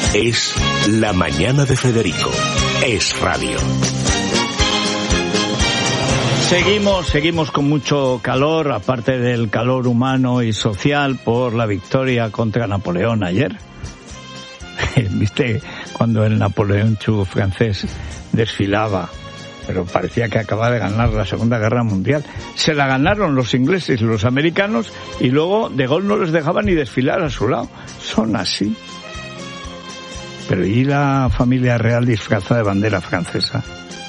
Es La Mañana de Federico. Es radio. Seguimos con mucho calor, aparte del calor humano y social, por la victoria contra Napoleón ayer. ¿Viste cuando el Napoleón francés desfilaba? Pero parecía que acababa de ganar la Segunda Guerra Mundial. Se la ganaron los ingleses y los americanos y luego de Gaulle no les dejaba ni desfilar a su lado. Son así. Pero ¿y la familia real disfrazada de bandera francesa?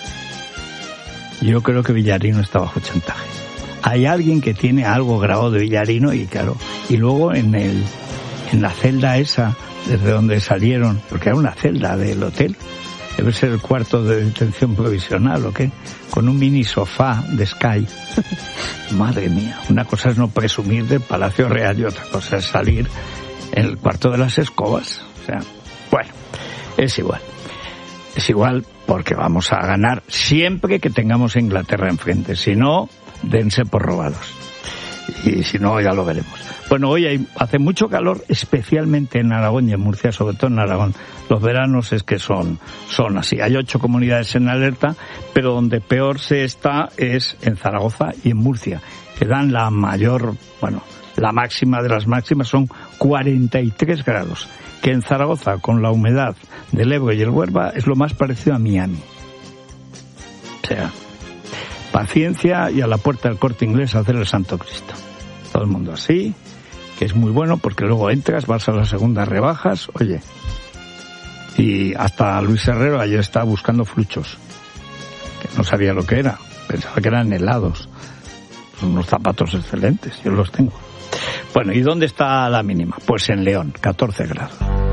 Yo creo que Villarino está bajo chantaje. Hay alguien que tiene algo grabado de Villarino y claro, y luego en la celda esa, desde donde salieron, porque era una celda del hotel, debe ser el cuarto de detención provisional o qué, con un mini sofá de Sky. Madre mía, una cosa es no presumir del Palacio Real y otra cosa es salir en el cuarto de las escobas. O sea, bueno, es igual. Es igual porque vamos a ganar siempre que tengamos a Inglaterra enfrente. Si no, dense por robados. Y si no, ya lo veremos. Bueno, hoy hace mucho calor, especialmente en Aragón y en Murcia, sobre todo en Aragón. Los veranos es que son así. Hay 8 comunidades en alerta, pero donde peor se está es en Zaragoza y en Murcia, que dan la máxima de las máximas son 43 grados. Que en Zaragoza, con la humedad del Ebro y el Huelva, es lo más parecido a Miami. O sea, paciencia y a la puerta del Corte Inglés a hacer el Santo Cristo. Todo el mundo así, que es muy bueno porque luego entras, vas a las segundas rebajas, oye. Y hasta Luis Herrero ayer estaba buscando fluchos, que no sabía lo que era, pensaba que eran helados. Son unos zapatos excelentes, yo los tengo. Bueno, ¿y dónde está la mínima? Pues en León, 14 grados.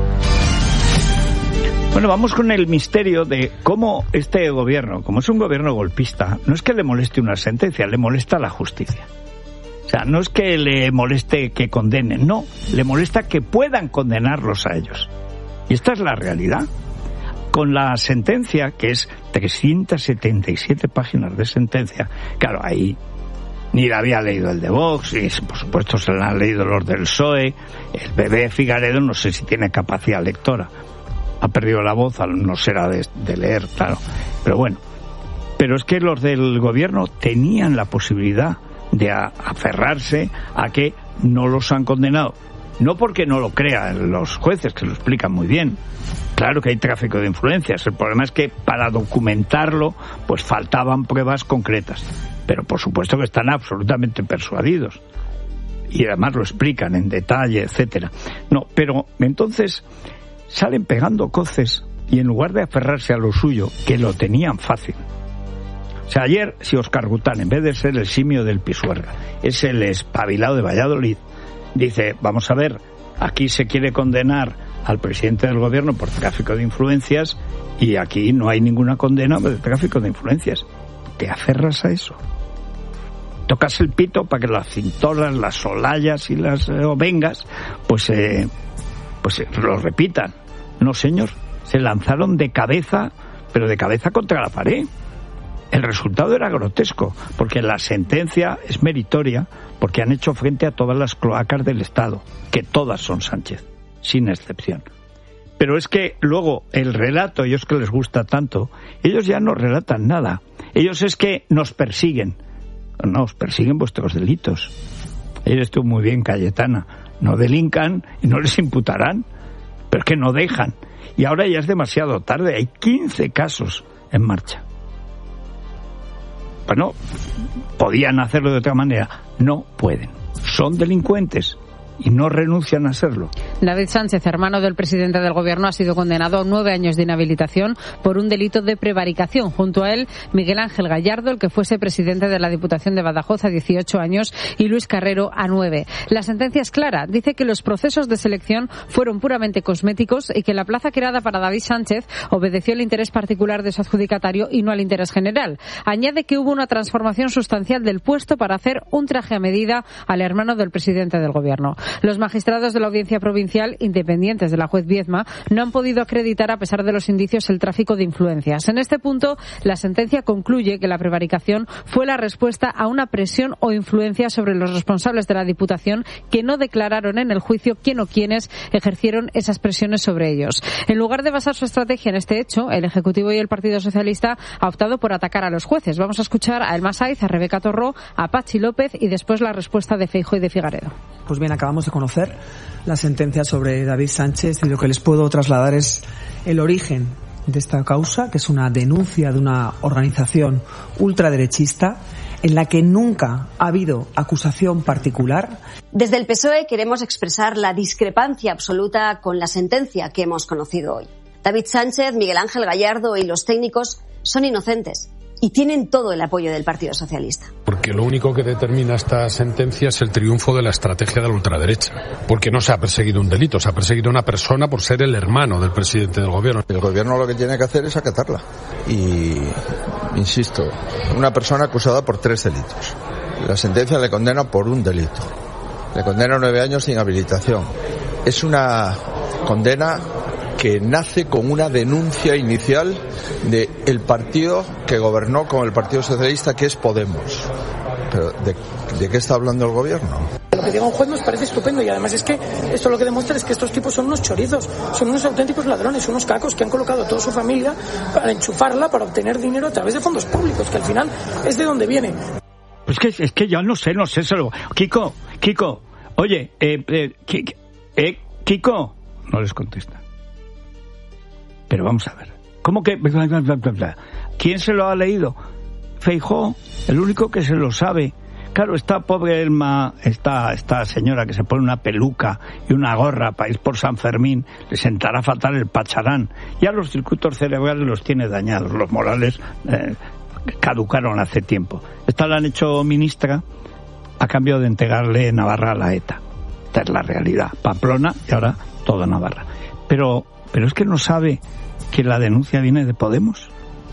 Bueno, vamos con el misterio de cómo este gobierno, como es un gobierno golpista, no es que le moleste una sentencia, le molesta la justicia. O sea, no es que le moleste que condenen, no, le molesta que puedan condenarlos a ellos. Y esta es la realidad. Con la sentencia, que es 377 páginas de sentencia, claro, ahí ni la había leído el de Vox, y por supuesto se la han leído los del PSOE, el bebé Figaredo no sé si tiene capacidad lectora, ha perdido la voz, no será de leer, claro, pero bueno. Pero es que los del gobierno tenían la posibilidad de aferrarse a que no los han condenado. No porque no lo crean los jueces, que lo explican muy bien. Claro que hay tráfico de influencias. El problema es que para documentarlo, pues faltaban pruebas concretas. Pero por supuesto que están absolutamente persuadidos. Y además lo explican en detalle, etcétera. No, pero entonces salen pegando coces y en lugar de aferrarse a lo suyo, que lo tenían fácil. O sea, ayer, si Óscar Gután, en vez de ser el simio del Pisuerga, es el espabilado de Valladolid, dice, vamos a ver, aquí se quiere condenar al presidente del gobierno por tráfico de influencias y aquí no hay ninguna condena de tráfico de influencias. ¿Te aferras a eso? Tocas el pito para que las cintoras, las solayas y las ovengas pues lo repitan. No, señor, se lanzaron de cabeza, pero de cabeza contra la pared. El resultado era grotesco, porque la sentencia es meritoria, porque han hecho frente a todas las cloacas del Estado, que todas son Sánchez, sin excepción. Pero es que luego el relato, ellos que les gusta tanto, ellos ya no relatan nada. Ellos es que nos persiguen. No, os persiguen vuestros delitos. Ayer estuvo muy bien Cayetana. No delincan y no les imputarán, pero es que no dejan. Y ahora ya es demasiado tarde, hay 15 casos en marcha. Bueno, podían hacerlo de otra manera. No pueden. Son delincuentes y no renuncian a serlo. David Sánchez, hermano del presidente del gobierno, ha sido condenado a 9 años de inhabilitación por un delito de prevaricación. Junto a él, Miguel Ángel Gallardo, el que fuese presidente de la Diputación de Badajoz, a 18 años, y Luis Carrero, a 9. La sentencia es clara. Dice que los procesos de selección fueron puramente cosméticos y que la plaza creada para David Sánchez obedeció al interés particular de su adjudicatario y no al interés general. Añade que hubo una transformación sustancial del puesto para hacer un traje a medida al hermano del presidente del gobierno. Los magistrados de la Audiencia Provincial, independientes de la juez Viedma, no han podido acreditar, a pesar de los indicios, el tráfico de influencias. En este punto, la sentencia concluye que la prevaricación fue la respuesta a una presión o influencia sobre los responsables de la Diputación que no declararon en el juicio quién o quiénes ejercieron esas presiones sobre ellos. En lugar de basar su estrategia en este hecho, el Ejecutivo y el Partido Socialista ha optado por atacar a los jueces. Vamos a escuchar a Elma Saiz, a Rebeca Torró, a Patxi López y después la respuesta de Feijóo y de Figaredo. Pues bien, acabamos de conocer la sentencia sobre David Sánchez y lo que les puedo trasladar es el origen de esta causa, que es una denuncia de una organización ultraderechista en la que nunca ha habido acusación particular. Desde el PSOE queremos expresar la discrepancia absoluta con la sentencia que hemos conocido hoy. David Sánchez, Miguel Ángel Gallardo y los técnicos son inocentes y tienen todo el apoyo del Partido Socialista. Porque lo único que determina esta sentencia es el triunfo de la estrategia de la ultraderecha. Porque no se ha perseguido un delito, se ha perseguido a una persona por ser el hermano del presidente del gobierno. El gobierno lo que tiene que hacer es acatarla. Y, insisto, una persona acusada por 3 delitos. La sentencia le condena por un delito. Le condena 9 años sin habilitación. Es una condena que nace con una denuncia inicial del partido que gobernó con el Partido Socialista, que es Podemos. Pero ¿de qué está hablando el gobierno? Lo que diga un juez nos parece estupendo y además es que esto lo que demuestra es que estos tipos son unos chorizos, son unos auténticos ladrones, unos cacos que han colocado a toda su familia para enchufarla, para obtener dinero a través de fondos públicos, que al final es de donde viene. Pues es que yo no sé, solo. Kiko, oye, Kiko, no les contesta. Pero vamos a ver, ¿cómo que...? ¿Quién se lo ha leído? Feijóo, el único que se lo sabe. Claro, esta pobre Elma, esta señora que se pone una peluca y una gorra para ir por San Fermín, le sentará fatal el pacharán. Ya los circuitos cerebrales los tiene dañados, los morales caducaron hace tiempo. Esta la han hecho ministra a cambio de entregarle Navarra a la ETA. Esta es la realidad. Pamplona y ahora todo Navarra. Pero es que no sabe que la denuncia viene de Podemos.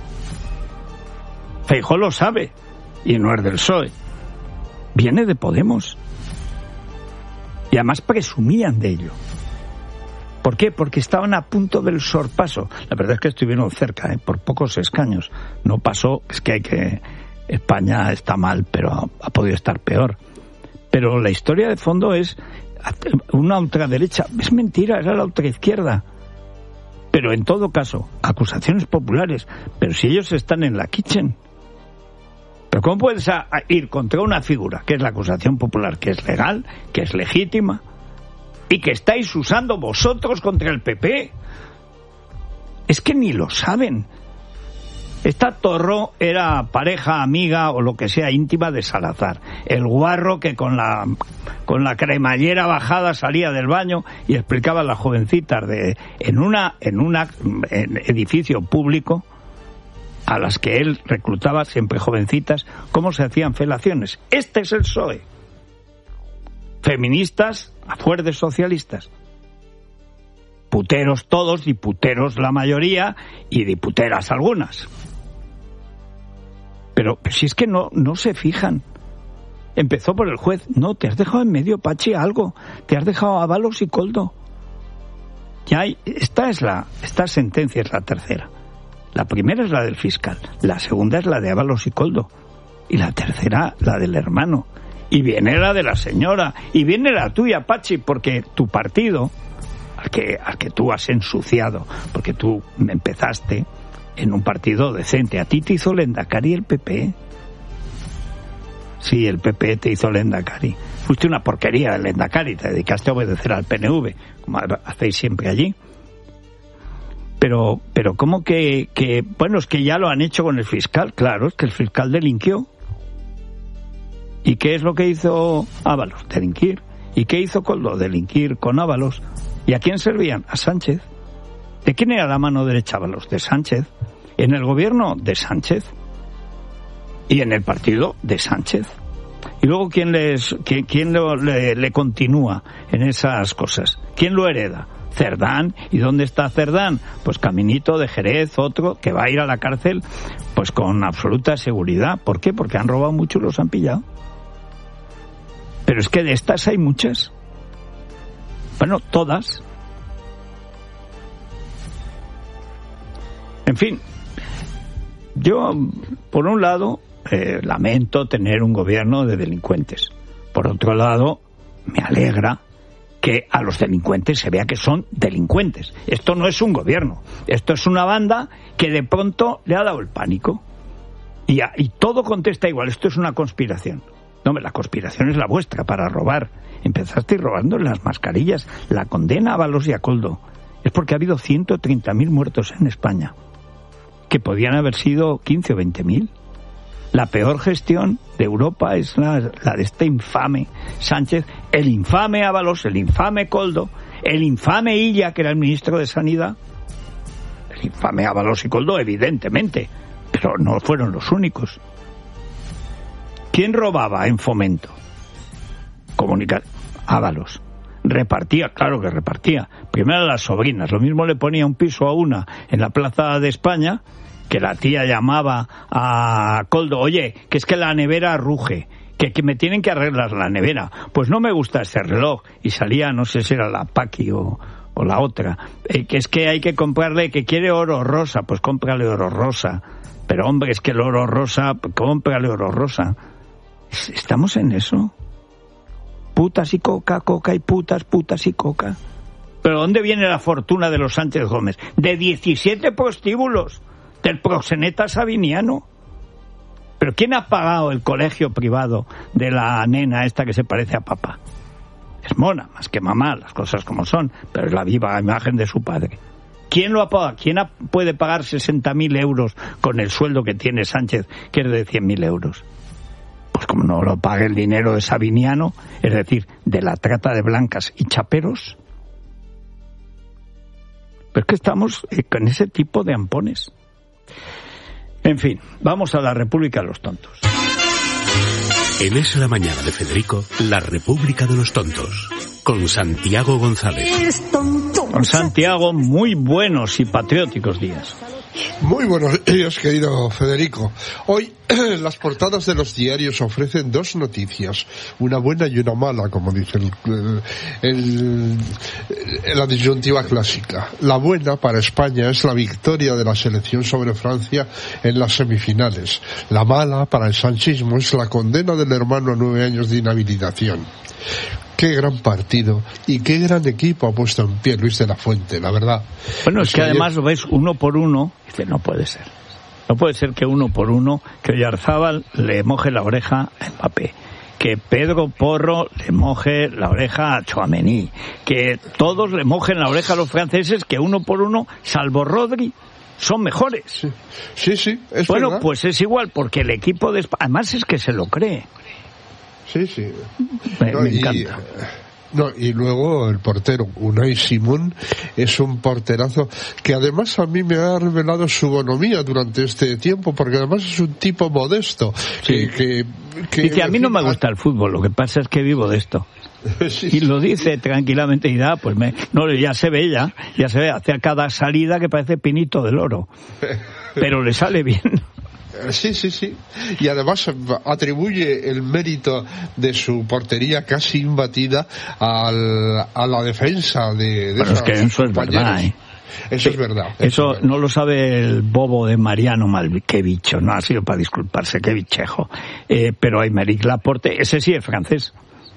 Feijóo lo sabe y no es del PSOE. Viene de Podemos. Y además presumían de ello. ¿Por qué? Porque estaban a punto del sorpaso. La verdad es que estuvieron cerca, por pocos escaños. No pasó, es que España está mal, pero ha podido estar peor. Pero la historia de fondo es una ultraderecha. Es mentira, era la ultraizquierda. Pero en todo caso, acusaciones populares. Pero si ellos están en la kitchen. ¿Pero cómo puedes ir contra una figura que es la acusación popular, que es legal, que es legítima, y que estáis usando vosotros contra el PP? Es que ni lo saben. Esta Torró era pareja, amiga o lo que sea íntima de Salazar. El guarro que con la cremallera bajada salía del baño y explicaba a las jovencitas en un edificio público a las que él reclutaba, siempre jovencitas, cómo se hacían felaciones. Este es el PSOE. Feministas a fuer de socialistas. Puteros todos, diputeros la mayoría y diputeras algunas. Pero si es que no se fijan. Empezó por el juez. No, te has dejado en medio, Pachi, algo. Te has dejado a Ábalos y Koldo. Esta sentencia es la tercera. La primera es la del fiscal. La segunda es la de Ábalos y Koldo. Y la tercera, la del hermano. Y viene la de la señora. Y viene la tuya, Pachi, porque tu partido, al que tú has ensuciado, porque tú empezaste en un partido decente. A ti te hizo Lehendakari el PP. Sí, el PP te hizo Lehendakari. Fuiste una porquería el Lehendakari, te dedicaste a obedecer al PNV, como hacéis siempre allí. Pero ¿cómo que bueno, es que ya lo han hecho con el fiscal? Claro, es que el fiscal delinquió. ¿Y qué es lo que hizo Ábalos? Delinquir. ¿Y qué hizo Koldo? Delinquir con Ábalos. ¿Y a quién servían? A Sánchez. ¿De quién era la mano derecha Ábalos? De Sánchez. En el gobierno, de Sánchez. Y en el partido, de Sánchez. Y luego, ¿quién le continúa en esas cosas? ¿Quién lo hereda? Cerdán. ¿Y dónde está Cerdán? Pues caminito de Jerez, otro que va a ir a la cárcel pues con absoluta seguridad. ¿Por qué? Porque han robado mucho y los han pillado. Pero es que de estas hay muchas. Bueno, todas. En fin, yo, por un lado, lamento tener un gobierno de delincuentes. Por otro lado, me alegra que a los delincuentes se vea que son delincuentes. Esto no es un gobierno, esto es una banda que de pronto le ha dado el pánico. Y todo contesta igual, esto es una conspiración. No, la conspiración es la vuestra para robar. Empezasteis robando las mascarillas. La condena a Ábalos y a Koldo es porque ha habido 130.000 muertos en España, que podían haber sido 15 o 20.000. La peor gestión de Europa es la de este infame Sánchez, el infame Ábalos, el infame Koldo, el infame Illa, que era el ministro de Sanidad. El infame Ábalos y Koldo, evidentemente, pero no fueron los únicos. ¿Quién robaba en Fomento? Ábalos. Repartía, claro que repartía. Primero a las sobrinas. Lo mismo le ponía un piso a una en la Plaza de España, que la tía llamaba a Koldo, oye, que es que la nevera ruge, que me tienen que arreglar la nevera. Pues no me gusta este reloj. Y salía, no sé si era la Paqui o la otra, que es que hay que comprarle, que quiere oro rosa, pues cómprale oro rosa. Pero hombre, es que el oro rosa, cómprale oro rosa. ¿Estamos en eso? Putas y coca, coca y putas, putas y coca. ¿Pero dónde viene la fortuna de los Sánchez Gómez? De 17 prostíbulos del proxeneta sabiniano. ¿Pero quién ha pagado el colegio privado de la nena esta que se parece a papá? Es mona, más que mamá, las cosas como son, pero es la viva imagen de su padre. ¿Quién lo ha pagado? ¿Quién puede pagar 60.000 euros con el sueldo que tiene Sánchez, que es de 100.000 euros? Pues como no lo pague el dinero de Sabiniano, es decir, de la trata de blancas y chaperos. Pero es que estamos con ese tipo de ampones. En fin, vamos a la República de los Tontos. En Es la Mañana de Federico, la República de los Tontos, con Santiago González. Con Santiago, muy buenos y patrióticos días. Muy buenos días, querido Federico. Hoy las portadas de los diarios ofrecen dos noticias, una buena y una mala, como dice la disyuntiva clásica. La buena para España es la victoria de la selección sobre Francia en las semifinales. La mala para el sanchismo es la condena del hermano a 9 años de inhabilitación. Qué gran partido y qué gran equipo ha puesto en pie Luis de la Fuente, la verdad. Bueno, es que además lo ves uno por uno, y dice, no puede ser. No puede ser que uno por uno, que Oyarzábal le moje la oreja a Mbappé, que Pedro Porro le moje la oreja a Tchouaméni, que todos le mojen la oreja a los franceses, que uno por uno, salvo Rodri, son mejores. Sí, es bueno, verdad. Pues es igual, porque el equipo de España, además es que se lo cree. Sí. Me encanta. Y luego el portero Unai Simón es un porterazo que además a mí me ha revelado su bonomía durante este tiempo, porque además es un tipo modesto. Sí. Que dice, a mí no me gusta el fútbol, lo que pasa es que vivo de esto. Sí. Y lo dice tranquilamente y ya se ve, hace cada salida que parece Pinito del Oro, pero le sale bien. Sí. Y además atribuye el mérito de su portería casi imbatida a la defensa de bueno, es que eso es verdad, Eso es verdad. Eso no lo sabe el bobo de Mariano qué bicho, no ha sido para disculparse, qué bichejo. Pero Aymeric Laporte, ese sí es francés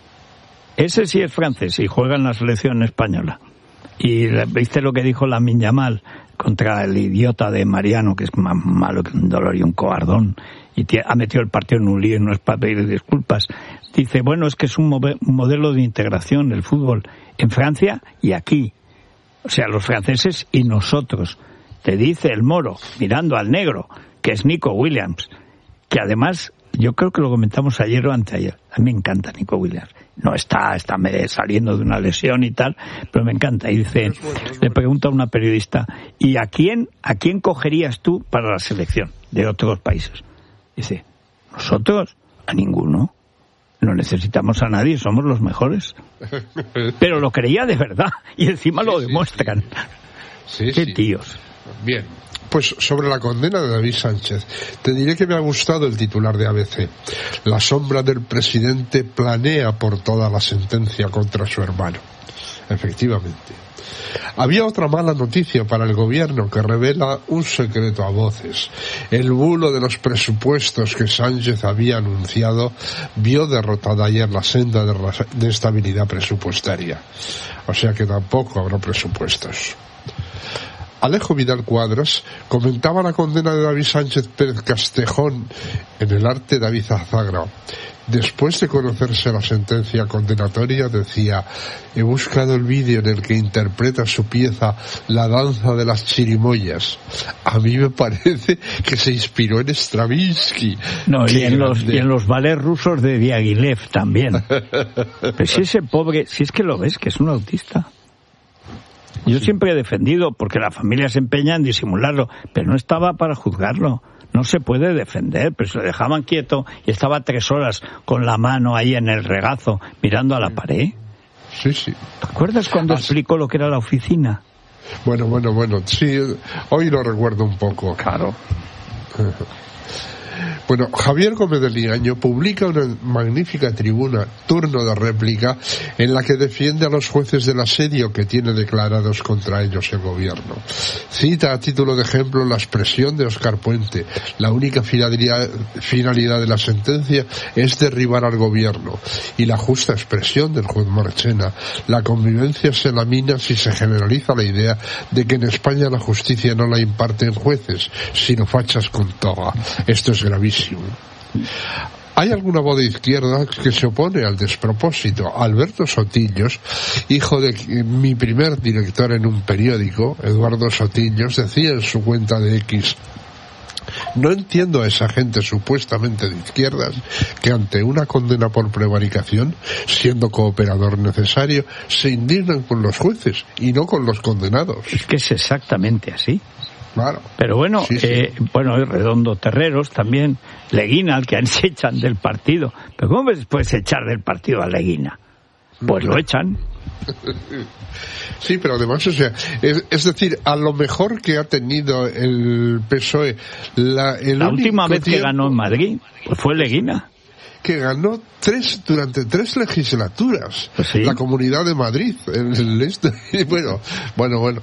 y juega en la selección española. Y viste lo que dijo Lamine Yamal contra el idiota de Mariano, que es más malo que un dolor y un cobardón, y ha metido el partido en un lío y no es para pedir disculpas. Dice, bueno, es que es un modelo de integración el fútbol en Francia y aquí. O sea, los franceses y nosotros. Te dice el moro, mirando al negro, que es Nico Williams, que además, yo creo que lo comentamos ayer o anteayer. A mí me encanta Nico Williams. No está saliendo de una lesión y tal, pero me encanta. Y dice, le pregunta a una periodista, ¿y a quién cogerías tú para la selección de otros países? Dice, ¿nosotros? A ninguno. No necesitamos a nadie, somos los mejores. Pero lo creía de verdad, y encima lo demuestran. Qué tíos. Bien. Pues sobre la condena de David Sánchez, te diré que me ha gustado el titular de ABC. La sombra del presidente planea por toda la sentencia contra su hermano. Efectivamente. Había otra mala noticia para el gobierno que revela un secreto a voces. El bulo de los presupuestos que Sánchez había anunciado vio derrotada ayer la senda de estabilidad presupuestaria. O sea que tampoco habrá presupuestos. Alejo Vidal Cuadras comentaba la condena de David Sánchez Pérez Castejón en El arte David Azagra. Después de conocerse la sentencia condenatoria, decía: he buscado el vídeo en el que interpreta su pieza La danza de las chirimoyas. A mí me parece que se inspiró en Stravinsky. No, y en los ballets rusos de Diaghilev también. Pero si ese pobre, si es que lo ves, que es un autista. Yo siempre he defendido, porque la familia se empeña en disimularlo, pero no estaba para juzgarlo. No se puede defender, pero se lo dejaban quieto y estaba 3 horas con la mano ahí en el regazo, mirando a la pared. Sí, sí. ¿Te acuerdas cuando explicó lo que era la oficina? Bueno, sí, hoy lo recuerdo un poco. Claro. Bueno, Javier Gómez de Liaño publica una magnífica tribuna, Turno de Réplica, en la que defiende a los jueces del asedio que tiene declarados contra ellos el gobierno. Cita a título de ejemplo la expresión de Óscar Puente: la única finalidad de la sentencia es derribar al gobierno, y la justa expresión del juez Marchena: la convivencia se lamina si se generaliza la idea de que en España la justicia no la imparten jueces, sino fachas con toga. Esto es gravísimo. Hay alguna voz de izquierda que se opone al despropósito. Alberto Sotillos, hijo de mi primer director en un periódico, Eduardo Sotillos, decía en su cuenta de X: no entiendo a esa gente supuestamente de izquierdas que ante una condena por prevaricación, siendo cooperador necesario, se indignan con los jueces y no con los condenados. Es que es exactamente así. Claro. Pero bueno, sí. Bueno, Redondo Terreros también, Leguina, al que se echan del partido. ¿Pero cómo puedes echar del partido a Leguina? Pues lo echan. Sí, pero además, o sea, es decir, a lo mejor que ha tenido el PSOE la última vez que ganó en Madrid, pues fue Leguina. Que ganó durante 3 legislaturas, pues sí. La Comunidad de Madrid, bueno.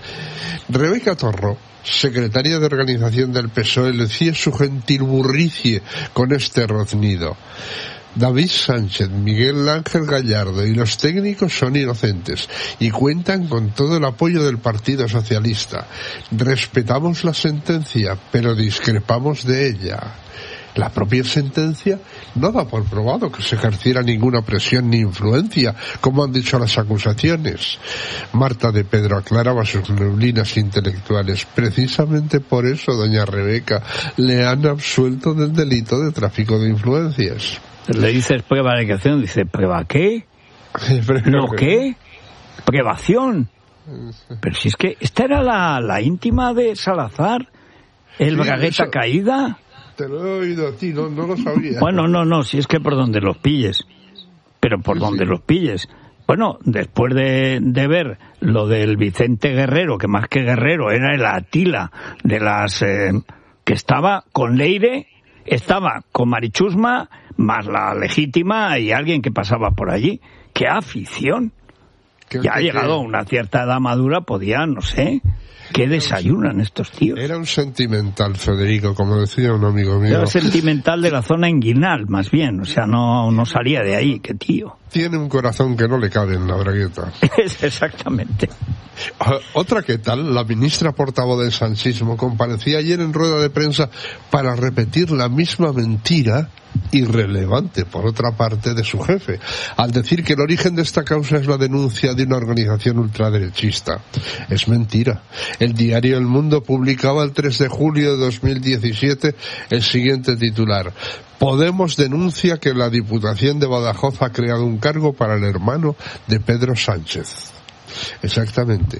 Rebeca Torro, secretaria de organización del PSOE, le decía su gentil burricie con este roznido: David Sánchez, Miguel Ángel Gallardo y los técnicos son inocentes y cuentan con todo el apoyo del Partido Socialista. Respetamos la sentencia, pero discrepamos de ella. La propia sentencia no da por probado que se ejerciera ninguna presión ni influencia, como han dicho las acusaciones. Marta de Pedro aclaraba sus neblinas intelectuales. Precisamente por eso, doña Rebeca, le han absuelto del delito de tráfico de influencias. Le dices prevaricación, dice: ¿prueba qué? ¿No qué? ¿Privación? Pero si es que esta era la íntima de Salazar, el Bragueta Caída. Te lo he oído a ti, no lo sabía. Bueno, no, si es que por donde los pilles. Pero por donde los pilles. Bueno, después de ver lo del Vicente Guerrero, que más que Guerrero era el Atila de las... que estaba con Leire, estaba con Marichusma, más la legítima y alguien que pasaba por allí. ¡Qué afición! Ya ha llegado a una cierta edad madura, podía, no sé... ¿Qué desayunan estos tíos? Era un sentimental, Federico, como decía un amigo mío. Era un sentimental de la zona inguinal, más bien. O sea, no salía de ahí, qué tío. Tiene un corazón que no le cabe en la bragueta. Exactamente. Otra que tal, la ministra portavoz del sanchismo comparecía ayer en rueda de prensa para repetir la misma mentira, irrelevante por otra parte, de su jefe, al decir que el origen de esta causa es la denuncia de una organización ultraderechista. Es mentira. El diario El Mundo publicaba el 3 de julio de 2017 el siguiente titular: Podemos denuncia que la Diputación de Badajoz ha creado un cargo para el hermano de Pedro Sánchez. Exactamente.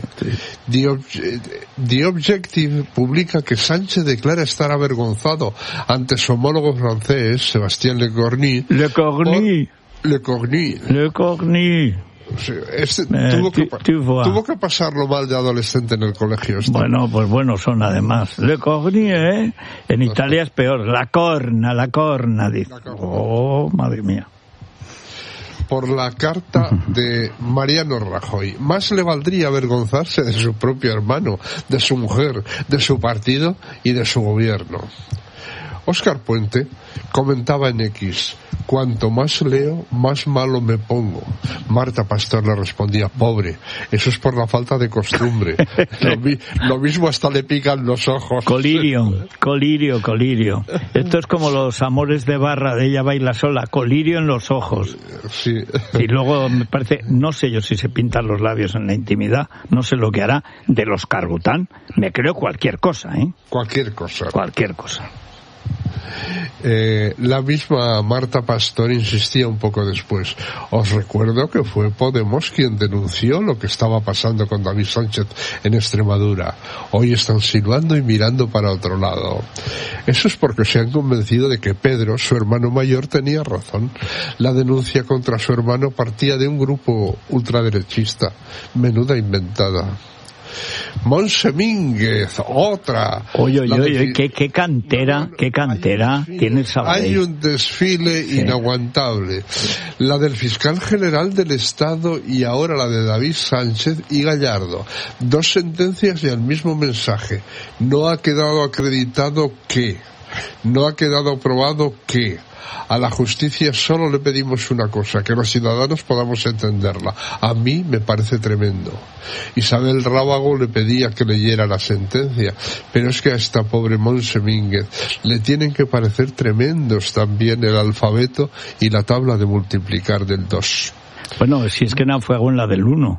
The Objective publica que Sánchez declara estar avergonzado ante su homólogo francés, Sébastien Lecornu. Tuvo que pasarlo mal de adolescente en el colegio. Bueno, pues buenos son además. Lecornu, en Italia es peor. La corna, dice. Oh, madre mía. por la carta de Mariano Rajoy. Más le valdría avergonzarse de su propio hermano, de su mujer, de su partido y de su gobierno. Óscar Puente comentaba en X: cuanto más leo, más malo me pongo. Marta Pastor le respondía: pobre, eso es por la falta de costumbre. Lo mismo hasta le pican los ojos. Colirio. Esto es como los amores de Barra de Ella baila sola, colirio en los ojos. Sí. Y luego me parece, no sé yo si se pintan los labios en la intimidad, no sé lo que hará de los Cargután. Me creo cualquier cosa, ¿eh? Cualquier cosa. La misma Marta Pastor insistía un poco después: os recuerdo que fue Podemos quien denunció lo que estaba pasando con David Sánchez en Extremadura. Hoy están silbando y mirando para otro lado. Eso es porque se han convencido de que Pedro, su hermano mayor, tenía razón. La denuncia contra su hermano partía de un grupo ultraderechista. Menuda inventada. Montse Mínguez, otra. Oye, qué cantera tiene el Sabadell. Hay un desfile inaguantable. La del fiscal general del Estado y ahora la de David Sánchez y Gallardo. 2 sentencias y el mismo mensaje. No ha quedado acreditado que. No ha quedado probado que. A la justicia solo le pedimos una cosa: que los ciudadanos podamos entenderla. A mí me parece tremendo. Isabel Rábago le pedía que leyera la sentencia, pero es que a esta pobre Montse Mínguez le tienen que parecer tremendos también el alfabeto y la tabla de multiplicar del 2. Bueno, si es que naufragó en la del 1.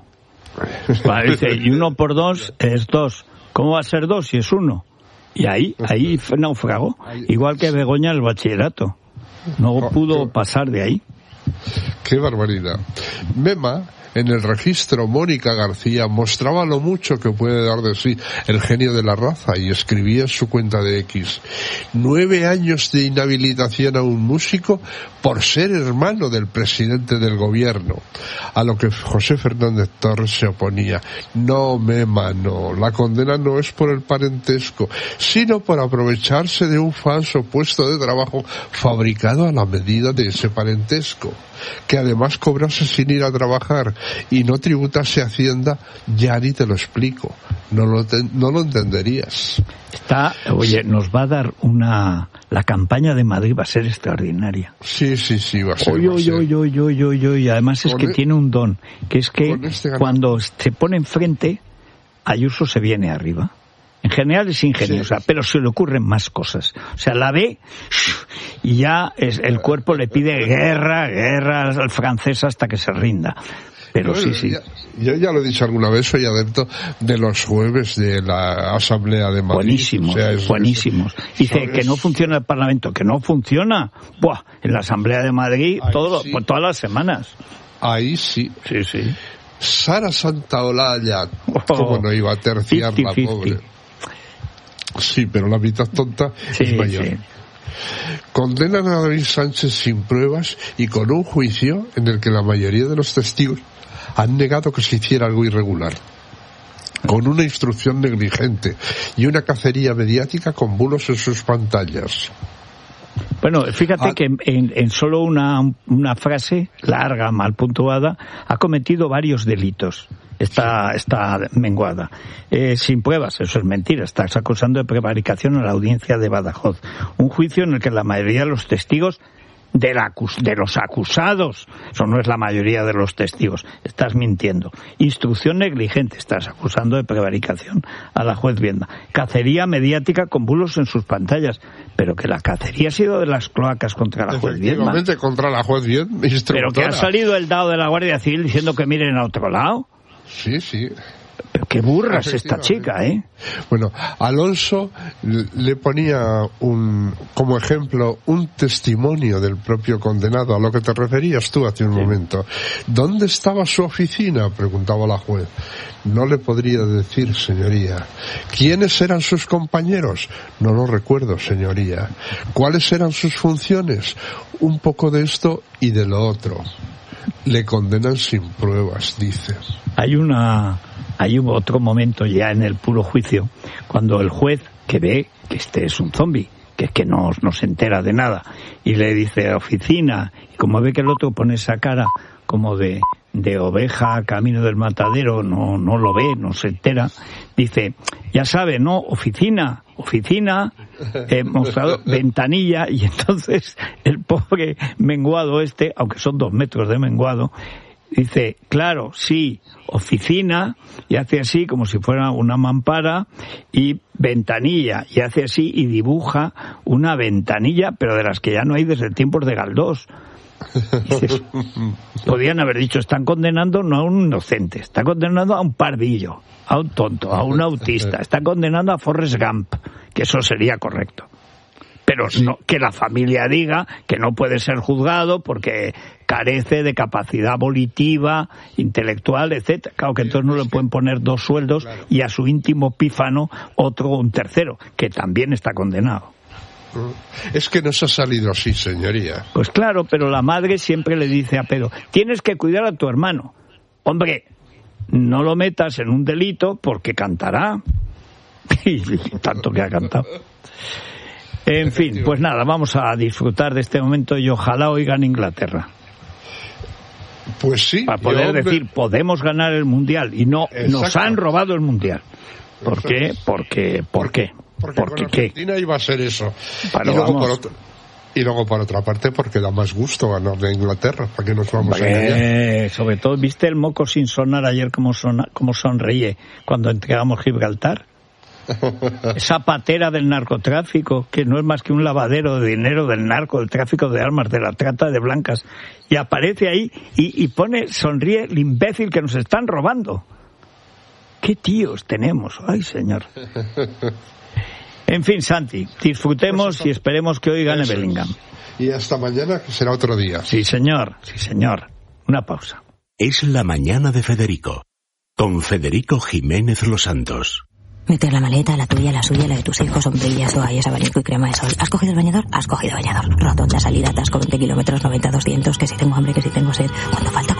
Dice, y 1 por 2 es 2. ¿Cómo va a ser 2 si es 1? Y ahí naufragó. Igual que Begoña el bachillerato. No pudo pasar de ahí. ¡Qué barbaridad! Mema, en el registro Mónica García, mostraba lo mucho que puede dar de sí el genio de la raza y escribía en su cuenta de X: 9 años de inhabilitación a un músico por ser hermano del presidente del gobierno. A lo que José Fernández Torres se oponía: no, Mema, no, la condena no es por el parentesco, sino por aprovecharse de un falso puesto de trabajo fabricado a la medida de ese parentesco. Que además cobrase sin ir a trabajar y no tributase Hacienda, ya ni te lo explico. No lo entenderías. Nos va a dar la campaña de Madrid va a ser extraordinaria. Sí, va a ser. Y además es que tiene un don, que es que cuando se pone enfrente, Ayuso se viene arriba. En general es ingeniosa, pero se le ocurren más cosas. O sea, la ve y ya el cuerpo le pide guerra al francés hasta que se rinda. Pero sí. Yo ya lo he dicho alguna vez, soy adepto de los jueves de la Asamblea de Madrid. Buenísimos. Dice que no funciona el Parlamento, que no funciona. Buah, en la Asamblea de Madrid todas las semanas. Ahí sí. Sí. Sara Santaolalla, cómo no iba a terciar 50, la pobre. Sí, pero la mitad tonta es mayor. Sí. Condenan a David Sánchez sin pruebas y con un juicio en el que la mayoría de los testigos han negado que se hiciera algo irregular, con una instrucción negligente y una cacería mediática con bulos en sus pantallas. Bueno, fíjate que en solo una frase larga, mal puntuada, ha cometido varios delitos. Está menguada. Sin pruebas, eso es mentira. Estás acusando de prevaricación a la audiencia de Badajoz. Un juicio en el que la mayoría de los testigos de los acusados, eso no es la mayoría de los testigos, estás mintiendo. Instrucción negligente, estás acusando de prevaricación a la juez Vienda. Cacería mediática con bulos en sus pantallas, pero que la cacería ha sido de las cloacas contra la juez Vienda. Efectivamente, contra la juez Vienda, pero que ha salido el dado de la Guardia Civil diciendo que miren a otro lado. Sí. Pero qué burra es esta chica, ¿eh? Bueno, Alonso le ponía como ejemplo un testimonio del propio condenado, a lo que te referías tú hace un momento. ¿Dónde estaba su oficina?, preguntaba la juez. No le podría decir, señoría. ¿Quiénes eran sus compañeros? No lo recuerdo, señoría. ¿Cuáles eran sus funciones? Un poco de esto y de lo otro. Le condenan sin pruebas, dice. Hay otro momento ya en el puro juicio, cuando el juez, que ve que este es un zombi, que es que no se entera de nada, y le dice oficina, y como ve que el otro pone esa cara como de oveja camino del matadero, no lo ve, no se entera. Dice, ya sabe, ¿no? Oficina, mostrador, ventanilla, y entonces el pobre menguado aunque son 2 metros de menguado, dice, claro, sí, oficina, y hace así como si fuera una mampara, y ventanilla, y hace así y dibuja una ventanilla, pero de las que ya no hay desde tiempos de Galdós. Dices, podían haber dicho, están condenando no a un inocente, están condenando a un pardillo, a un tonto, a un autista, están condenando a Forrest Gump, que eso sería correcto. Pero no, que la familia diga que no puede ser juzgado porque carece de capacidad volitiva, intelectual, etcétera. Claro que entonces no le pueden poner 2 sueldos y a su íntimo pífano un tercero, que también está condenado. Es que nos ha salido así, señoría. Pues claro, pero la madre siempre le dice a Pedro, tienes que cuidar a tu hermano. Hombre, no lo metas en un delito porque cantará. Y tanto que ha cantado. En fin, pues nada, vamos a disfrutar de este momento y ojalá hoy gane Inglaterra. Pues sí. Para poder decir, podemos ganar el Mundial y no, nos han robado el Mundial. ¿Por qué? ¿Por qué? Porque con Argentina iba a ser eso. Y luego por otra parte porque da más gusto ganar de Inglaterra, ¿para qué nos vamos a engañar? Sobre todo, ¿viste el moco sin sonar ayer como sonreí cuando entregamos Gibraltar? Esa patera del narcotráfico, que no es más que un lavadero de dinero del narco, del tráfico de armas, de la trata de blancas, y aparece ahí y sonríe el imbécil que nos están robando. ¿Qué tíos tenemos? ¡Ay, señor! En fin, Santi, disfrutemos y esperemos que hoy gane Bellingham. Y hasta mañana, que será otro día. Sí, señor. Una pausa. Es la mañana de Federico, con Federico Jiménez Los Santos. Meter la maleta, la tuya, la suya, la de tus hijos, sombrillas, toallas, abanico y crema de sol. ¿Has cogido el bañador? Has cogido bañador. Rotonda, salida, atasco, 20 kilómetros, 90, 200, que si tengo hambre, que si tengo sed. ¿Cuánto falta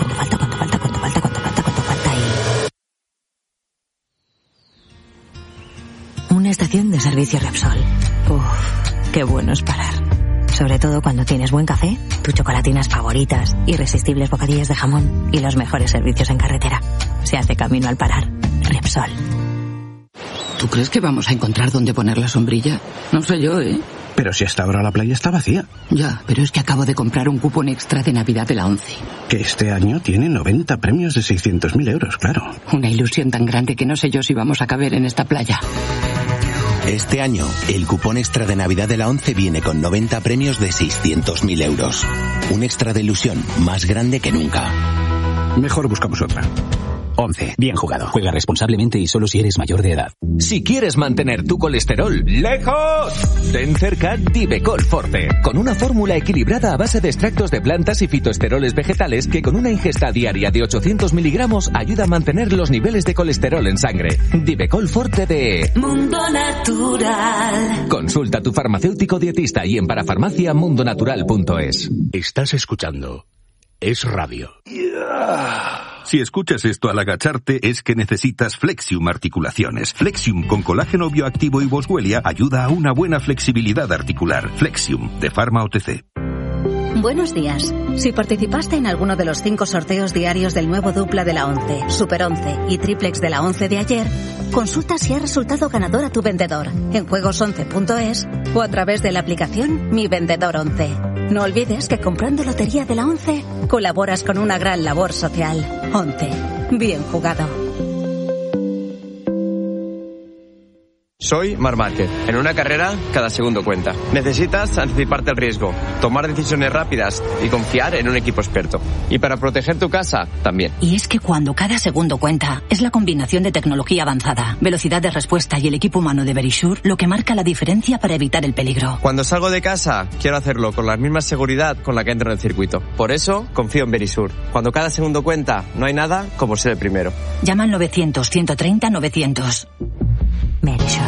y... Una estación de servicio Repsol. Uff, qué bueno es parar. Sobre todo cuando tienes buen café, tus chocolatinas favoritas, irresistibles bocadillas de jamón y los mejores servicios en carretera. Se hace camino al parar. Repsol. ¿Tú crees que vamos a encontrar dónde poner la sombrilla? No sé yo, ¿eh? Pero si hasta ahora la playa está vacía. Ya, pero es que acabo de comprar un cupón extra de Navidad de la ONCE. Que este año tiene 90 premios de 600.000 euros, claro. Una ilusión tan grande que no sé yo si vamos a caber en esta playa. Este año, el cupón extra de Navidad de la ONCE viene con 90 premios de 600.000 euros. Un extra de ilusión más grande que nunca. Mejor buscamos otra. 11. Bien jugado. Juega responsablemente y solo si eres mayor de edad. Si quieres mantener tu colesterol lejos, ten cerca Divecol Forte, con una fórmula equilibrada a base de extractos de plantas y fitoesteroles vegetales que con una ingesta diaria de 800 miligramos ayuda a mantener los niveles de colesterol en sangre. Divecol Forte de Mundo Natural. Consulta a tu farmacéutico dietista y en parafarmaciamundonatural.es. Estás escuchando Es Radio. Si escuchas esto al agacharte es que necesitas Flexium Articulaciones. Flexium con colágeno bioactivo y boswellia ayuda a una buena flexibilidad articular. Flexium, de Pharma OTC. Buenos días. Si participaste en alguno de los 5 sorteos diarios del nuevo dupla de la ONCE, Super 11 y triplex de la ONCE de ayer, consulta si ha resultado ganador a tu vendedor en juegos11.es o a través de la aplicación Mi Vendedor 11. No olvides que comprando Lotería de la ONCE colaboras con una gran labor social. 11. Bien jugado. Soy Marc Márquez. En una carrera, cada segundo cuenta. Necesitas anticiparte al riesgo, tomar decisiones rápidas y confiar en un equipo experto. Y para proteger tu casa, también. Y es que cuando cada segundo cuenta, es la combinación de tecnología avanzada, velocidad de respuesta y el equipo humano de Verisure lo que marca la diferencia para evitar el peligro. Cuando salgo de casa, quiero hacerlo con la misma seguridad con la que entro en el circuito. Por eso, confío en Verisure. Cuando cada segundo cuenta, no hay nada como ser el primero. Llama al 900-130-900. Verisure.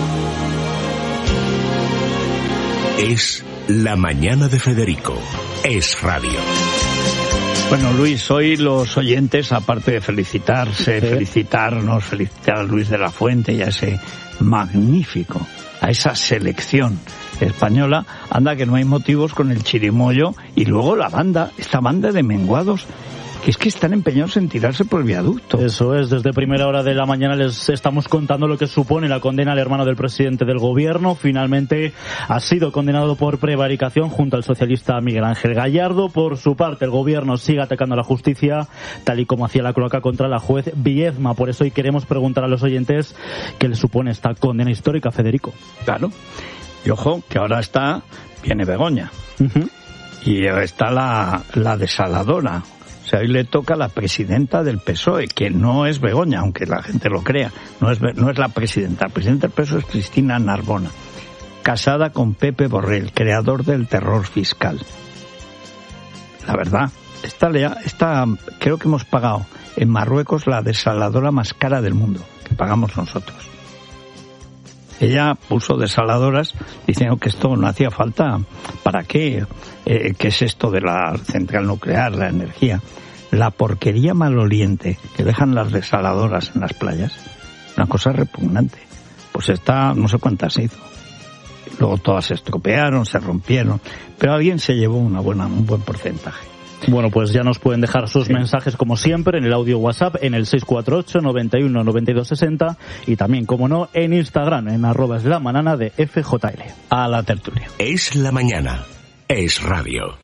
Es la mañana de Federico. Es Radio. Bueno, Luis, hoy los oyentes, aparte de felicitarnos, felicitar a Luis de la Fuente y a ese magnífico, a esa selección española, anda que no hay motivos con el chirimoyo y luego esta banda de menguados que es que están empeñados en tirarse por el viaducto. Eso es, desde primera hora de la mañana les estamos contando lo que supone la condena al hermano del presidente del gobierno. Finalmente ha sido condenado por prevaricación junto al socialista Miguel Ángel Gallardo. Por su parte, el gobierno sigue atacando a la justicia, tal y como hacía la cloaca contra la juez Viedma. Por eso hoy queremos preguntar a los oyentes qué les supone esta condena histórica, Federico. Claro. Y ojo, que ahora viene Begoña. Y está la desaladora. O sea, hoy le toca a la presidenta del PSOE, que no es Begoña, aunque la gente lo crea. No es la presidenta. La presidenta del PSOE es Cristina Narbona, casada con Pepe Borrell, creador del terror fiscal. La verdad, esta creo que hemos pagado en Marruecos la desaladora más cara del mundo, que pagamos nosotros. Ella puso desaladoras diciendo que esto no hacía falta. ¿Para qué? ¿Qué es esto de la central nuclear, la energía? La porquería maloliente que dejan las desaladoras en las playas. Una cosa repugnante. Pues no sé cuántas se hizo. Luego todas se estropearon, se rompieron. Pero alguien se llevó un buen porcentaje. Bueno, pues ya nos pueden dejar sus mensajes como siempre en el audio WhatsApp en el 648 91 92 60 y también, como no, en Instagram en @esLamanana de FJL. A la tertulia. Es la mañana. Es radio.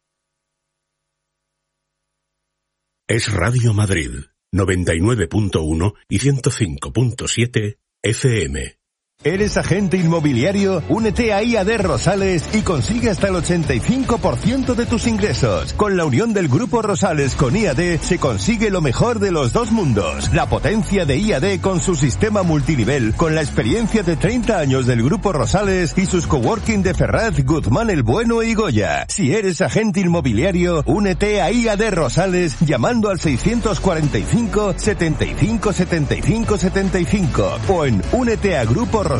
Es Radio Madrid 99.1 y 105.7 FM. ¿Eres agente inmobiliario? Únete a IAD Rosales y consigue hasta el 85% de tus ingresos. Con la unión del Grupo Rosales con IAD se consigue lo mejor de los dos mundos. La potencia de IAD con su sistema multinivel, con la experiencia de 30 años del Grupo Rosales y sus coworking de Ferraz, Guzmán el Bueno y Goya. Si eres agente inmobiliario, únete a IAD Rosales llamando al 645 75 75 75 o en úneteagruporosales.com.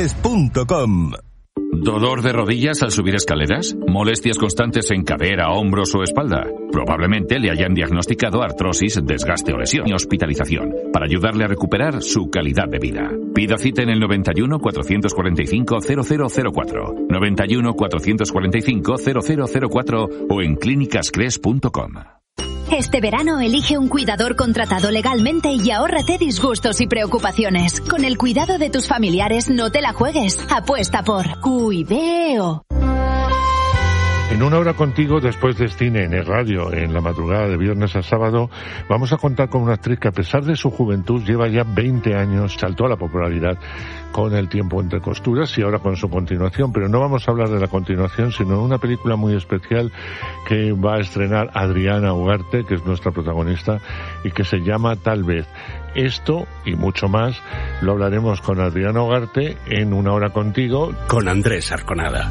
¿Dolor de rodillas al subir escaleras? ¿Molestias constantes en cadera, hombros o espalda? Probablemente le hayan diagnosticado artrosis, desgaste o lesión y hospitalización para ayudarle a recuperar su calidad de vida. Pida cita en el 91 445 0004, 91 445 0004 o en clínicascres.com. Este verano elige un cuidador contratado legalmente y ahórrate disgustos y preocupaciones. Con el cuidado de tus familiares no te la juegues. Apuesta por Cuideo. En una hora contigo, después de cine en el radio, en la madrugada de viernes a sábado, vamos a contar con una actriz que a pesar de su juventud lleva ya 20 años, saltó a la popularidad con El tiempo entre costuras y ahora con su continuación, pero no vamos a hablar de la continuación, sino de una película muy especial que va a estrenar Adriana Ugarte, que es nuestra protagonista, y que se llama Tal vez. Esto y mucho más lo hablaremos con Adriana Ugarte en Una hora contigo, con Andrés Arconada.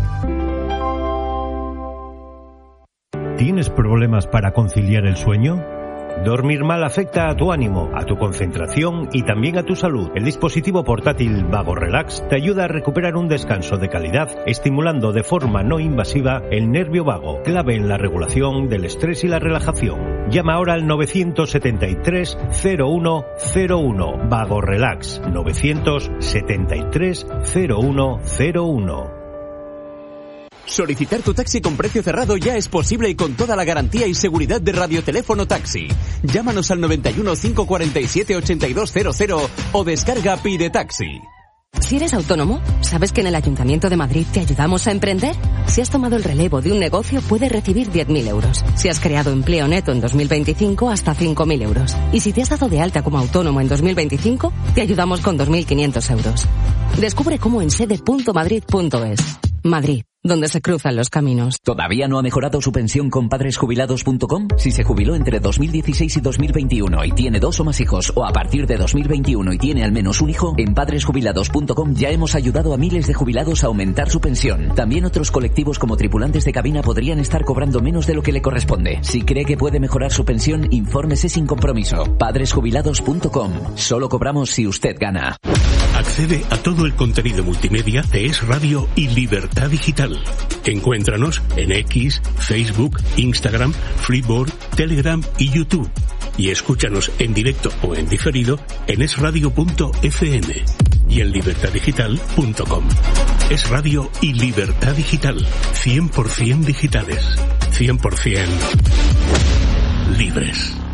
¿Tienes problemas para conciliar el sueño? Dormir mal afecta a tu ánimo, a tu concentración y también a tu salud. El dispositivo portátil Vago Relax te ayuda a recuperar un descanso de calidad, estimulando de forma no invasiva el nervio vago, clave en la regulación del estrés y la relajación. Llama ahora al 973 0101. Vago Relax 973 0101. Solicitar tu taxi con precio cerrado ya es posible y con toda la garantía y seguridad de Radioteléfono Taxi. Llámanos al 91 547 8200 o descarga Pide Taxi. Si eres autónomo, ¿sabes que en el Ayuntamiento de Madrid te ayudamos a emprender? Si has tomado el relevo de un negocio, puedes recibir 10.000 euros. Si has creado empleo neto en 2025, hasta 5.000 euros. Y si te has dado de alta como autónomo en 2025, te ayudamos con 2.500 euros. Descubre cómo en sede.madrid.es. Madrid, donde se cruzan los caminos. ¿Todavía no ha mejorado su pensión con padresjubilados.com? Si se jubiló entre 2016 y 2021 y tiene 2 o más hijos, o a partir de 2021 y tiene al menos un hijo, en padresjubilados.com ya hemos ayudado a miles de jubilados a aumentar su pensión. También otros colectivos como tripulantes de cabina podrían estar cobrando menos de lo que le corresponde. Si cree que puede mejorar su pensión, infórmese sin compromiso. Padresjubilados.com. Solo cobramos si usted gana. Accede a todo el contenido multimedia de Es Radio y Libertad Digital. Encuéntranos en X, Facebook, Instagram, Freeboard, Telegram y YouTube. Y escúchanos en directo o en diferido en esradio.fm y en libertaddigital.com. Es Radio y Libertad Digital. 100% digitales. 100% libres.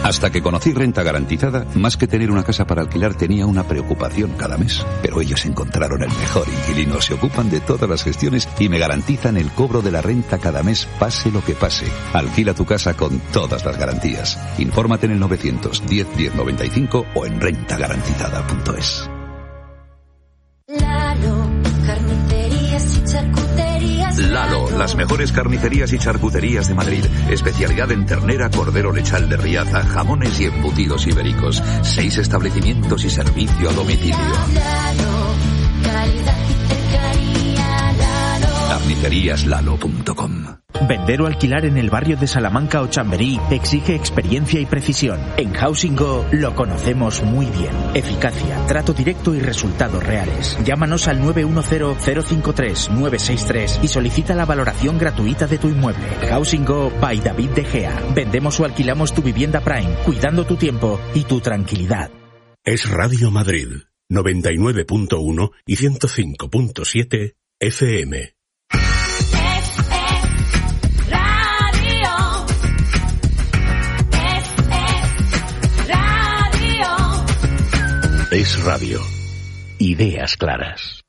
Hasta que conocí Renta Garantizada, más que tener una casa para alquilar tenía una preocupación cada mes. Pero ellos encontraron el mejor inquilino, se ocupan de todas las gestiones y me garantizan el cobro de la renta cada mes, pase lo que pase. Alquila tu casa con todas las garantías. Infórmate en el 910 1095 o en rentagarantizada.es. Lalo, las mejores carnicerías y charcuterías de Madrid. Especialidad en ternera, cordero lechal de Riaza, jamones y embutidos ibéricos. 6 establecimientos y servicio a domicilio. Carniceríaslalo.com. Vender o alquilar en el barrio de Salamanca o Chamberí exige experiencia y precisión. En Housing Go lo conocemos muy bien. Eficacia, trato directo y resultados reales. Llámanos al 910-053-963 y solicita la valoración gratuita de tu inmueble. Housing Go by David De Gea. Vendemos o alquilamos tu vivienda Prime, cuidando tu tiempo y tu tranquilidad. Es Radio Madrid, 99.1 y 105.7 FM. Es Radio. Ideas claras.